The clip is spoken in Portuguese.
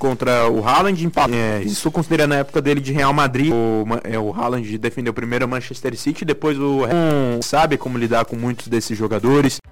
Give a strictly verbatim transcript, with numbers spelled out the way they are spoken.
contra o Haaland, é, estou considerando a época dele de Real Madrid. O, é, o Haaland defendeu primeiro o Manchester City, depois o sabe como lidar com muitos desses jogadores.